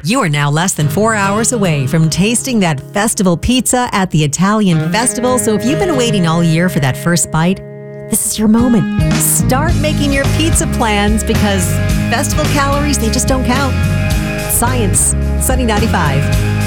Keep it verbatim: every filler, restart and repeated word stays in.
You are now less than four hours away from tasting that festival pizza at the Italian Festival. So if you've been waiting all year for that first bite, this is your moment. Start making your pizza plans because festival calories, they just don't count. Science, Sunny ninety-five.